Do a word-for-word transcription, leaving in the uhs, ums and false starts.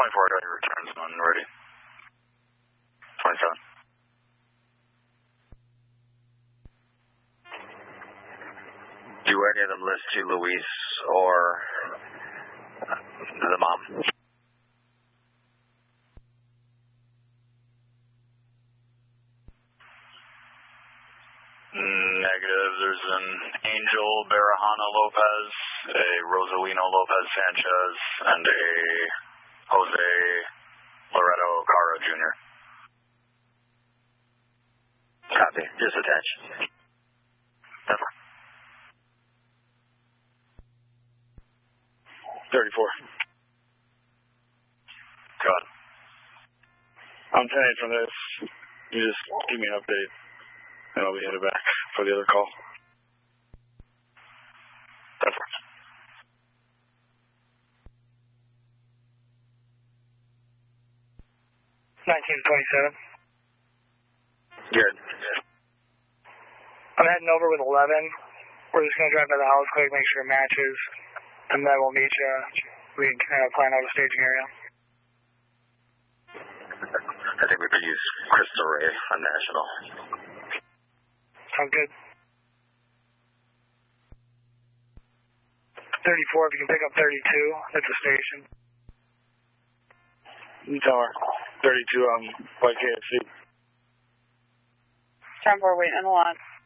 twenty-four, I got your returns when ready. twenty-seven. Do any of them list to Luis or the mom? Negative. There's an Angel Barahona Lopez, a Rosalino Lopez Sanchez, and a Jose Loreto Cara Junior Copy. Just attach. Never. thirty-four. Got it. I'm ten eight from this. You just give me an update, and I'll be headed back for the other call. Never. nineteen twenty-seven. Good. I'm heading over with eleven. We're just going to drive by the house quick, make sure it matches, and then we'll meet you. We can kind of plan out a staging area. I think we could use Crystal Ray on National. Sounds good. thirty-four, if you can pick up thirty-two, that's the station. You tell her. thirty-two on Y K F C. ten four, waiting on the line.